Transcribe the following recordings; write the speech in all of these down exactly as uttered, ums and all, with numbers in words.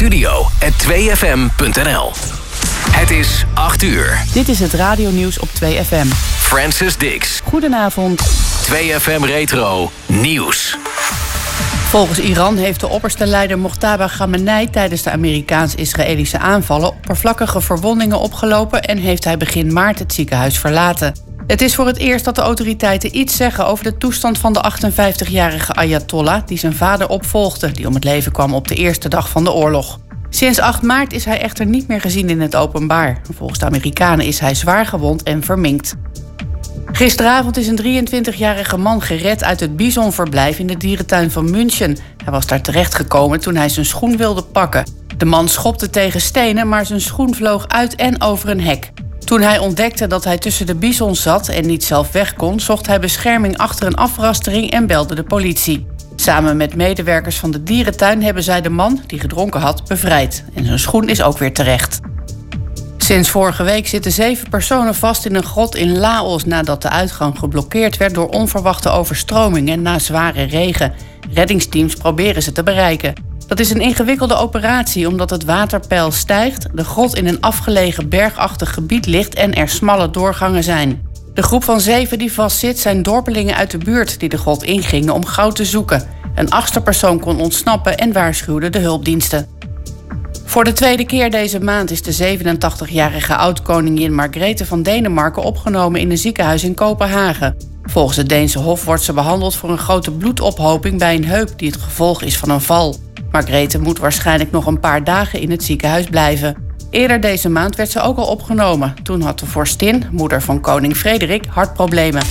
studio at twee f m punt n l. Het is acht uur. Dit is het radionieuws op twee F M. Francis Dix. Goedenavond. twee F M Retro Nieuws. Volgens Iran heeft de opperste leider Mojtaba Khamenei tijdens de Amerikaans-Israëlische aanvallen oppervlakkige verwondingen opgelopen en heeft hij begin maart het ziekenhuis verlaten. Het is voor het eerst dat de autoriteiten iets zeggen over de toestand van de achtenvijftigjarige Ayatollah die zijn vader opvolgde, die om het leven kwam op de eerste dag van de oorlog. Sinds acht maart is hij echter niet meer gezien in het openbaar. Volgens de Amerikanen is hij zwaar gewond en verminkt. Gisteravond is een drieëntwintigjarige man gered uit het bisonverblijf in de dierentuin van München. Hij was daar terechtgekomen toen hij zijn schoen wilde pakken. De man schopte tegen stenen, maar zijn schoen vloog uit en over een hek. Toen hij ontdekte dat hij tussen de bisons zat en niet zelf weg kon, zocht hij bescherming achter een afrastering en belde de politie. Samen met medewerkers van de dierentuin hebben zij de man, die gedronken had, bevrijd. En zijn schoen is ook weer terecht. Sinds vorige week zitten zeven personen vast in een grot in Laos nadat de uitgang geblokkeerd werd door onverwachte overstromingen na zware regen. Reddingsteams proberen ze te bereiken. Dat is een ingewikkelde operatie omdat het waterpeil stijgt, de grot in een afgelegen bergachtig gebied ligt en er smalle doorgangen zijn. De groep van zeven die vastzit zijn dorpelingen uit de buurt die de grot ingingen om goud te zoeken. Een achtste persoon kon ontsnappen en waarschuwde de hulpdiensten. Voor de tweede keer deze maand is de zevenentachtigjarige oud-koningin Margrethe van Denemarken opgenomen in een ziekenhuis in Kopenhagen. Volgens het Deense Hof wordt ze behandeld voor een grote bloedophoping bij een heup die het gevolg is van een val. Margrethe moet waarschijnlijk nog een paar dagen in het ziekenhuis blijven. Eerder deze maand werd ze ook al opgenomen. Toen had de vorstin, moeder van koning Frederik, hartproblemen.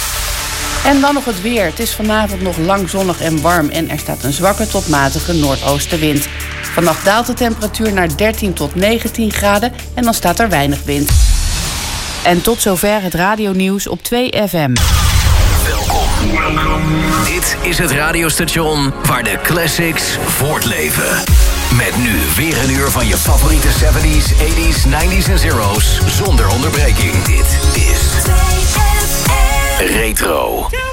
En dan nog het weer. Het is vanavond nog lang zonnig en warm en er staat een zwakke tot matige noordoostenwind. Vannacht daalt de temperatuur naar dertien tot negentien graden en dan staat er weinig wind. En tot zover het radionieuws op twee F M. Welkom. Dit is het radiostation waar de classics voortleven. Met nu weer een uur van je favoriete zeventies, tachtiger, negentiger en zero's zonder onderbreking. Dit is Retro.